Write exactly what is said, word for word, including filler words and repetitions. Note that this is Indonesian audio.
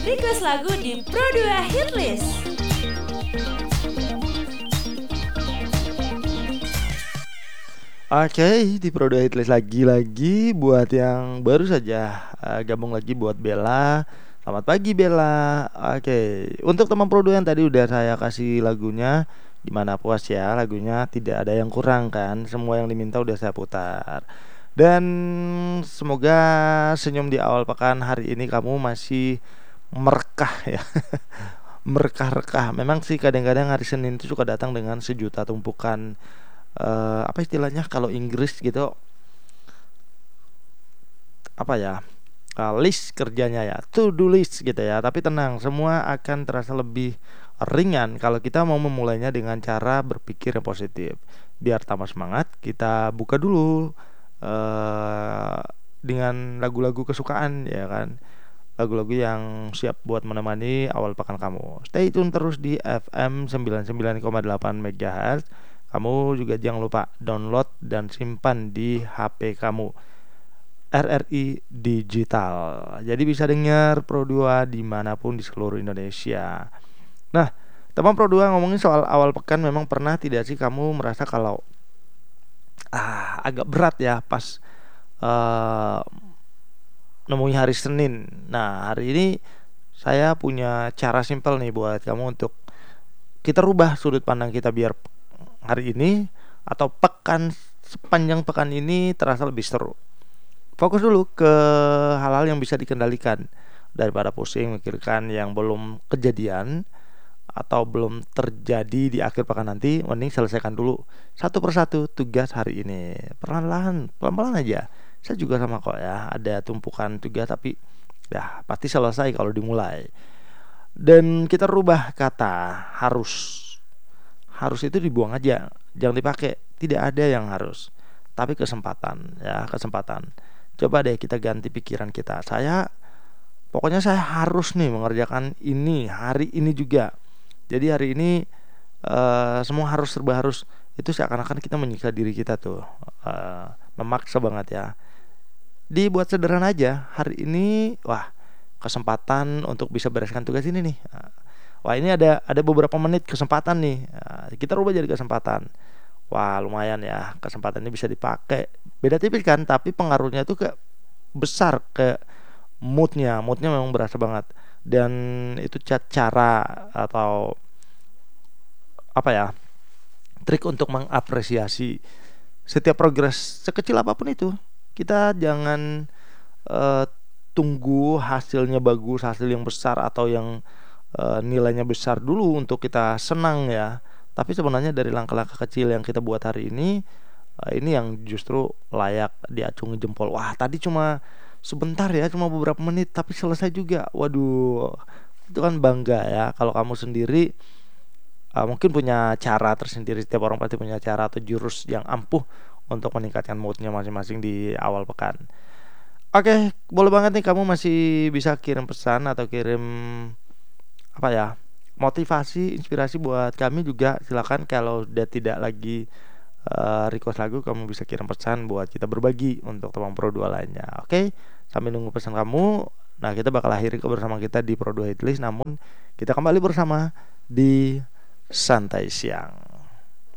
request lagu di Pro dua Hitlist. Oke, di Pro dua Hitlist lagi-lagi buat yang baru saja uh, gabung lagi buat Bella. Selamat pagi Bella. Oke, untuk teman Pro dua yang tadi udah saya kasih lagunya, gimana puas ya lagunya, tidak ada yang kurang kan? Semua yang diminta udah saya putar. Dan semoga senyum di awal pekan hari ini kamu masih merkah ya. Merkah-rekah. Memang sih kadang-kadang hari Senin itu suka datang dengan sejuta tumpukan uh, apa istilahnya kalau Inggris gitu, apa ya, uh, list kerjanya ya, to do list gitu ya. Tapi tenang, semua akan terasa lebih ringan kalau kita mau memulainya dengan cara berpikir yang positif. Biar tambah semangat, kita buka dulu uh, dengan lagu-lagu kesukaan ya kan, lagu-lagu yang siap buat menemani awal pekan kamu. Stay tune terus di F M sembilan puluh sembilan koma delapan megahertz. Kamu juga jangan lupa download dan simpan di H P kamu R R I Digital. Jadi bisa dengar Pro dua dimanapun di seluruh Indonesia. Nah, teman Pro dua, ngomongin soal awal pekan, memang pernah tidak sih kamu merasa kalau ah agak berat ya pas uh, nemui hari Senin. Nah, hari ini saya punya cara simpel nih buat kamu untuk kita rubah sudut pandang kita biar hari ini atau pekan sepanjang pekan ini terasa lebih seru. Fokus dulu ke hal-hal yang bisa dikendalikan daripada pusing mikirkan yang belum kejadian atau belum terjadi di akhir pekan nanti. Mending selesaikan dulu satu persatu tugas hari ini. Perlahan-lahan, pelan-pelan aja. Saya juga sama kok ya, ada tumpukan tugas tapi ya pasti selesai kalau dimulai. Dan kita rubah kata harus. Harus itu dibuang aja, jangan dipakai. Tidak ada yang harus, tapi kesempatan ya, kesempatan. Coba deh kita ganti pikiran kita. Saya pokoknya saya harus nih mengerjakan ini hari ini juga. Jadi hari ini uh, semua harus serba harus. Itu seakan-akan kita menyiksa diri kita tuh, uh, memaksa banget ya. Dibuat sederhana aja. Hari ini wah, kesempatan untuk bisa bereskan tugas ini nih. Wah, ini ada ada beberapa menit kesempatan nih. Kita rubah jadi kesempatan. Wah, lumayan ya. Kesempatan ini bisa dipakai. Beda tipis kan, tapi pengaruhnya tuh ke besar ke moodnya. Moodnya memang berasa banget. Dan itu cara atau apa ya, trik untuk mengapresiasi setiap progres sekecil apapun itu. Kita jangan uh, tunggu hasilnya bagus, hasil yang besar atau yang uh, nilainya besar dulu untuk kita senang ya. Tapi sebenarnya dari langkah-langkah kecil yang kita buat hari ini, uh, ini yang justru layak diacungi jempol. Wah, tadi cuma sebentar ya, cuma beberapa menit tapi selesai juga. Waduh, itu kan bangga ya. Kalau kamu sendiri uh, mungkin punya cara tersendiri. Setiap orang pasti punya cara atau jurus yang ampuh untuk meningkatkan moodnya masing-masing di awal pekan. Oke, boleh banget nih kamu masih bisa kirim pesan atau kirim apa ya, motivasi, inspirasi buat kami juga. Silakan kalau udah tidak lagi uh, request lagu, kamu bisa kirim pesan buat kita berbagi untuk teman Pro dua lainnya. Oke, sambil nunggu pesan kamu, nah kita bakal akhiri bersama kita di Pro dua Hitlist. Namun kita kembali bersama di Santai Siang.